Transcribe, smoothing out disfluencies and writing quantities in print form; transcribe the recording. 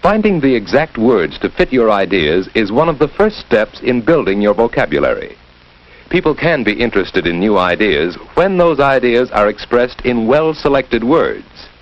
Finding the exact words to fit your ideas is one of the first steps in building your vocabulary. People can be interested in new ideas when those ideas are expressed in well-selected words.